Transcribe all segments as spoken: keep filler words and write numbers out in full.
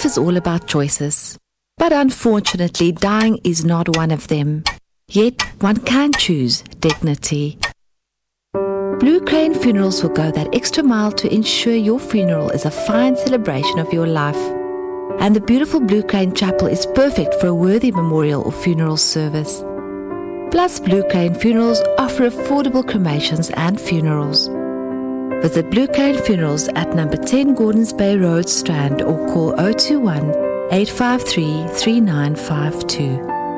Life is all about choices. But unfortunately, dying is not one of them. Yet, one can choose dignity. Blue Crane Funerals will go that extra mile to ensure your funeral is a fine celebration of your life. And the beautiful Blue Crane Chapel is perfect for a worthy memorial or funeral service. Plus, Blue Crane Funerals offer affordable cremations and funerals. Visit Blue Crane Funerals at number ten Gordons Bay Road, Strand, or call zero two one, eight five three, three nine five two.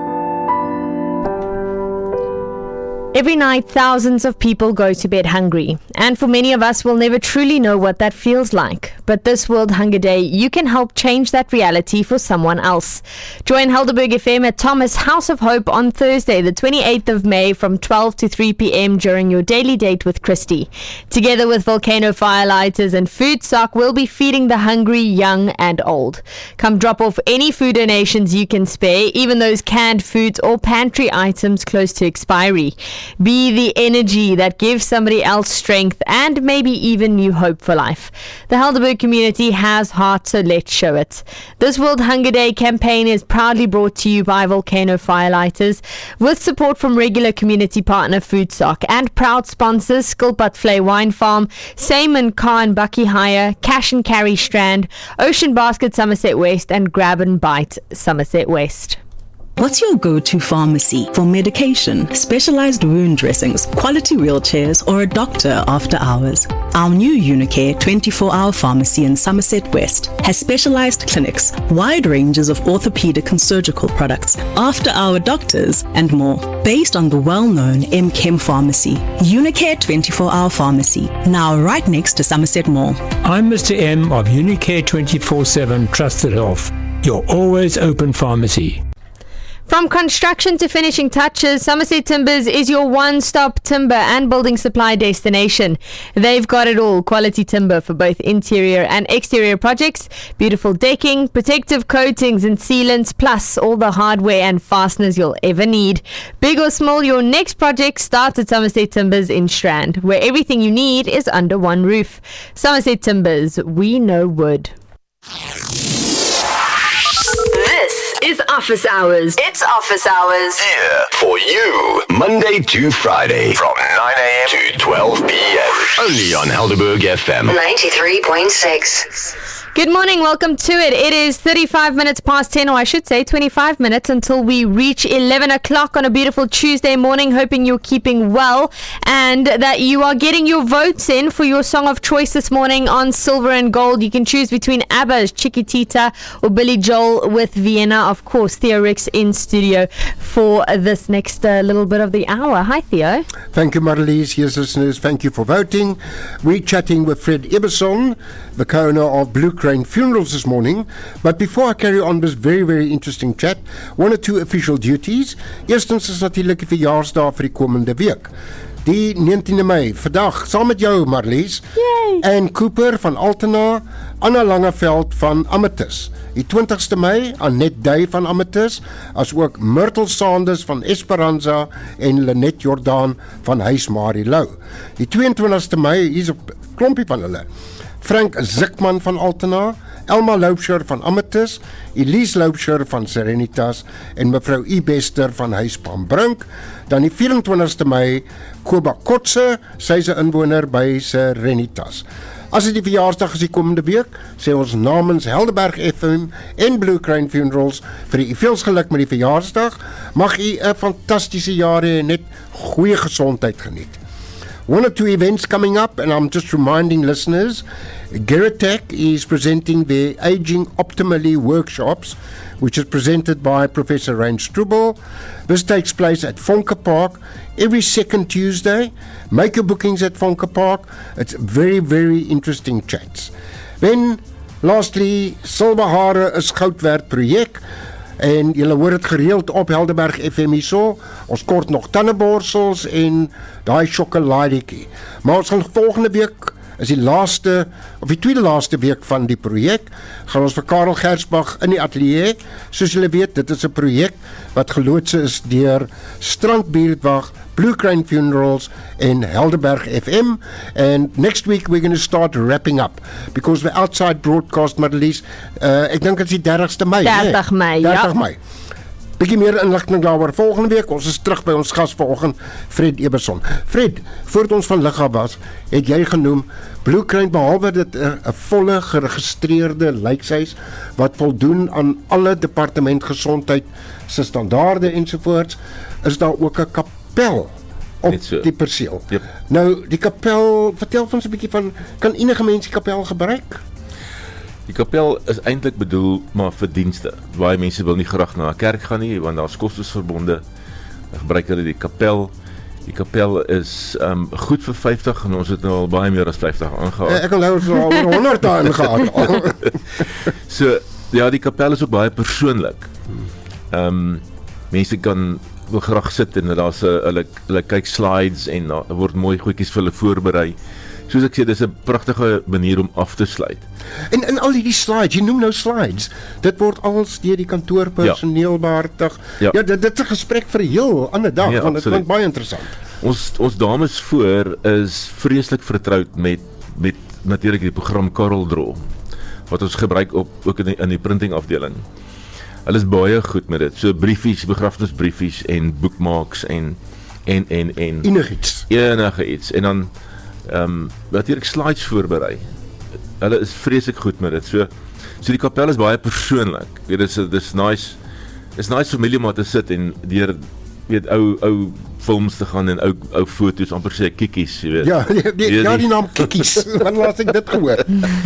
Every night, thousands of people go to bed hungry, and for many of us, we'll never truly know what that feels like. But this World Hunger Day, you can help change that reality for someone else. Join Helderberg F M at Thomas House of Hope on Thursday, the twenty-eighth of May from twelve to three p.m. during your daily date with Christy. Together with Volcano Firelighters and Food Sock, we'll be feeding the hungry, young and old. Come drop off any food donations you can spare, even those canned foods or pantry items close to expiry. Be the energy that gives somebody else strength and maybe even new hope for life. The Helderberg community has heart, so let's show it. This World Hunger Day campaign is proudly brought to you by Volcano Firelighters with support from regular community partner Food Sock and proud sponsors Skilpad Flay Wine Farm, Seymour Car and Bucky Hire, Cash and Carry Strand, Ocean Basket Somerset West and Grab and Bite Somerset West. What's your go-to pharmacy for medication, specialized wound dressings, quality wheelchairs, or a doctor after hours? Our new Unicare twenty-four hour pharmacy in Somerset West has specialized clinics, wide ranges of orthopedic and surgical products, after-hour doctors, and more. Based on the well-known M Chem Pharmacy, Unicare twenty-four hour pharmacy, now right next to Somerset Mall. I'm Mister M of Unicare twenty-four seven Trusted Health, your always open pharmacy. From construction to finishing touches, Somerset Timbers is your one-stop timber and building supply destination. They've got it all. Quality timber for both interior and exterior projects, beautiful decking, protective coatings and sealants, plus all the hardware and fasteners you'll ever need. Big or small, your next project starts at Somerset Timbers in Strand, where everything you need is under one roof. Somerset Timbers, we know wood. This is Office Hours. It's Office Hours. Here for you, Monday to Friday from nine a.m. to twelve p.m. Only on Helderberg F M ninety-three point six. Good morning, welcome to it. It is thirty-five minutes past ten, or I should say twenty-five minutes until we reach eleven o'clock on a beautiful Tuesday morning. Hoping you're keeping well and that you are getting your votes in for your song of choice this morning on Silver and Gold. You can choose between ABBA's Chiquitita or Billy Joel with Vienna. Of course, Theo Ricks in studio for this next uh, little bit of the hour. Hi, Theo. Thank you, Marlies. Yes, listeners, thank you for voting. We're chatting with Fred Ibbison, the co-owner of Blue Crane Funerals this morning. But before I carry on this very, very interesting chat, one or two official duties. Eerstens is natuurlijk die verjaarsdag vir die komende week. Die negentiende Mei, vandag, saam met jou, Marlies. Yay! En Cooper van Altena, Anna Langeveld van Amethyst. Die twintigste Mei, Annette Day van Amethyst, as ook Myrtle Sanders van Esperanza en Lynette Jordaan van Huis Marie Lou. Die tweeëntwintigste Mei, hier is 'n klompie van hulle. Frank Zikman van Altena, Elma Loubser van Amethyst, Elise Loubser van Serenitas en mevrou I. Bester van Huis Pambrink. Dan die vyf-en-twintigste Mei, Koba Kotse, sy is 'n inwoner by Serenitas. As dit die verjaarsdag is die komende week, sê ons namens Helderberg F M en Blue Crane Funerals vir u veel geluk met die verjaarsdag. Mag u 'n fantastiese jaar hê en net goeie gesondheid geniet. One or two events coming up, and I'm just reminding listeners, Geratech is presenting their Aging Optimally workshops, which is presented by Professor Rain Strubel. This takes place at Vonke Park every second Tuesday. Make your bookings at Vonke Park. It's very, very interesting chats. Then, lastly, Silver Hare is goud werd projek. En julle hoor het gereeld op Helderberg F M hierso. Ons kort nog tandeborsels en daai sjokoladietjie. Maar ons gaan volgende week is die laaste, of die tweede laaste week van die projek, gaan ons vir Karel Gersbach in die ateljee. Soos julle weet, dit is 'n projek wat geloods is deur Strandbuurtwag, Blue Crane Funerals en Helderberg F M. And next week we're going to start wrapping up because the outside broadcast, Marlies, uh, ek dink dit is die dertigste Mei. dertig Mei, ja. dertig Mei. Bietjie meer inligting daaroor volgende week. Ons is terug by ons gas vanoggend, Fred Eberson. Fred, voordat ons van lig af was, het jy genoem Blue Crane, behalwe dit 'n volle geregistreerde lijkshuis wat voldoen aan alle departement gesondheid se standaarde ensovoorts, is daar ook 'n kapel op so. die perseel. Yep. Nou, die kapel, vertel ons 'n bietjie van, kan enige mens die kapel gebruik? Die kapel is eintlik bedoel maar vir dienste. Baie mense wil nie graag na 'n kerk gaan nie, want daar's kostes verbonde. Dan gebruik hulle die kapel. Die kapel is um, goed vir vyftig en ons het nou al baie meer as vyftig aangehaal. Ek onthou ons al oor honderd dae gehad. So, ja, die kapel is ook baie persoonlik. Ehm um, mense kan wil graag sit en daar's 'n hulle hulle kyk slides en daar word mooi goedjies vir hulle voorberei. Soos ek sê, dis 'n pragtige manier om af te sluit. En in al hierdie slides, jy noem nou slides, dit word als deur die kantoorpersoneel ja. behartig. Ja, ja dit, dit is 'n gesprek vir 'n heel ander dag, ja, want dit klink baie interessant. Ons ons dames voor is vreeslik vertroud met met natuurlik die program CorelDRAW wat ons gebruik op ook in die, in die printing afdeling. Hulle is baie goed met dit. So briefies, begrafnisbriefies en bookmarks en en en en enigiets. Enige iets. En dan ehm um, natuurlik slides voorberei. Hulle is vreeslik goed met dit. So so die kapel is baie persoonlik. Dit is dis nice. Dis nice familie om te sit en deur weet ou ou films te gaan en ou ou foto's, amper sê kikkies, jy weet. Ja, die, die, ja, die naam kikkies. Wanneer laat ek dit gehoor?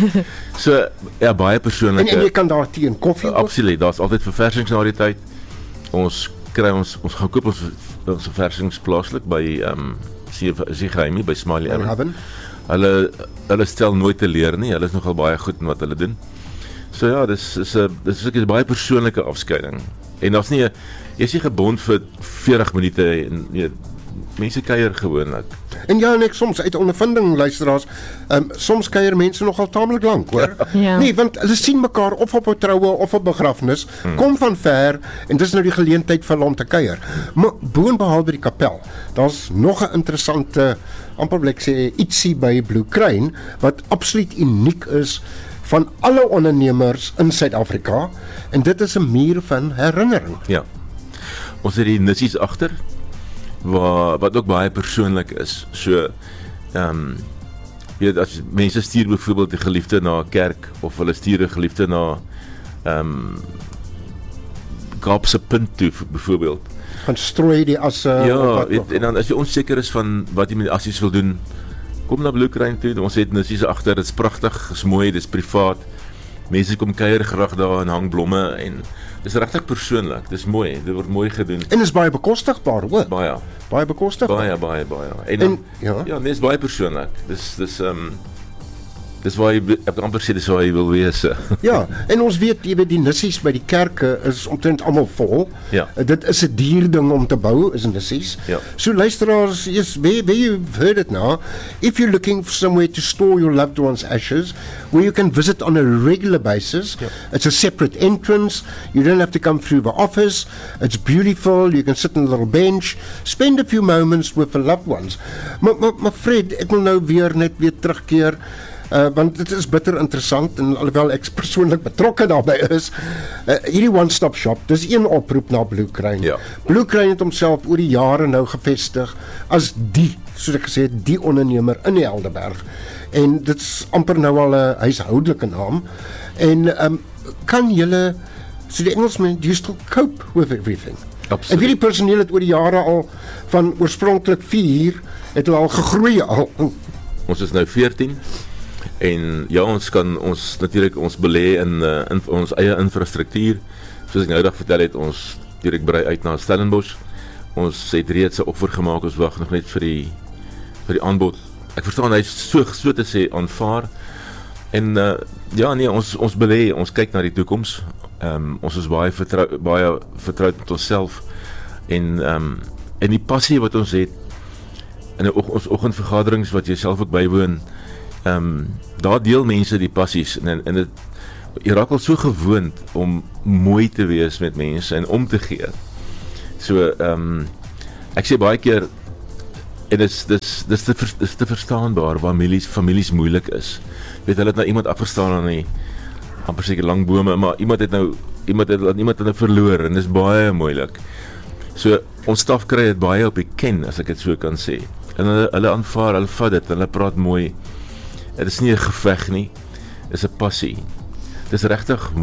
So ja, baie persoonlik. En, en jy kan daar tee en koffie. Absoluut. Daar's altyd verversings na die tyd. Ons kry ons ons gaan koop ons ons verversings plaaslik by ehm um, Sigaimi by Smiley Avenue. Hulle hulle stel nooit te leer nie. Hulle is nogal baie goed in wat hulle doen. So ja, dis is 'n dis is 'n baie persoonlike afskeiding. En daar's nie 'n jy's nie gebond vir veertig minute en nee, mense kuier gewoonlik. En ja, en ek soms uit ondervinding luisteraars, um, soms kuier mense nogal taamlik lank, hoor. Ja. Nee, want hulle sien mekaar of op 'n troue of op 'n begrafnis, hmm. kom van ver en dis nou die geleentheid vir hulle om te kuier. Maar boonbehalwe die kapel, daar's nog 'n interessante, amper wil ek sê, ietsie by Blue Crane wat absoluut uniek is van alle ondernemers in Suid-Afrika, en dit is 'n muur van herinnering. Ja. Ons het die nissies agter wat wat ook baie persoonlik is. So ehm um, weet as mense stuur byvoorbeeld 'n geliefde na 'n kerk of hulle stuur 'n geliefde na ehm um, Kaapse Punt toe byvoorbeeld. Gaan strooi die asse. Ja, weet, en dan as jy onseker is van wat jy met die assies wil doen, kom na Blue Crane toe. Ons het nissies agter, dit's pragtig, is mooi, dis privaat. Mense kom kuier graag daar en hang blomme en dis regtig persoonlik. Dis mooi, dit word mooi gedoen. En is baie bekostigbaar, hoor. Baie. Baie bekostigbaar. Baie, baie, baie. En, dan, en ja, ja, nee, is baie persoonlik. Dis dis ehm um, dis waar jy ek kan amper sê dis waar jy wil wees. Ja, en ons weet jy weet die nissies by die kerke is omtrent almal vol. Ja. Dit is 'n duur ding om te bou, is nissies. Ja. So luisteraars, yes, where, where you've heard it now, if you're looking for somewhere to store your loved one's ashes, where you can visit on a regular basis, ja. It's a separate entrance, you don't have to come through the office, it's beautiful, you can sit on a little bench, spend a few moments with the loved ones. Maar, maar, maar Fred, ek wil nou weer net weer terugkeer, Uh, want dit is bitter interessant en alhoewel ek persoonlik betrokke daarbey is, uh, hierdie one-stop shop, dis een oproep na Blue Crane. Ja. Blue Crane het homself oor die jare nou gevestig as die, soos ek gesê het, die ondernemer in die Helderberg. En dit is amper nou al 'n huishoudelike naam. En um, kan julle, so die Engelsman, do you still cope with everything? Absoluut. En wie die personeel het oor die jare al van oorspronklik vier, het hulle al gegroei al. Ons is nou veertien. En ja, ons kan ons natuurlik ons belê in, uh, in ons eie infrastruktuur. Soos ek nou dag vertel het, ons direk brei uit na Stellenbosch. Ons het reeds 'n offer gemaak, ons wag nog net vir die vir die aanbod. Ek verstaan hy is so so te sê aanvaar. En uh, ja nee, ons ons belê, ons kyk na die toekoms. Ehm um, ons is baie vertrou baie vertroud met onsself en ehm um, en die passie wat ons het in ons oggendvergaderings wat jy self ook bywoon. ehm um, daar deel mense die passies en en dit jy raak al so gewoond om mooi te wees met mense en om te gee. So ehm um, ek sê baie keer en dis dis dis te ver, dis te verstaanbaar waar families families moeilik is. Weet hulle het nou iemand afgestaan aan die amper seker lang bome, maar iemand het nou iemand het iemand het nou verloor en dis baie moeilik. So ons staf kry dit baie op die ken as ek dit so kan sê. En hulle hulle aanvaar, hulle vat dit, hulle praat mooi. Dit is nie 'n geveg nie. Dis 'n passie. Dis regtig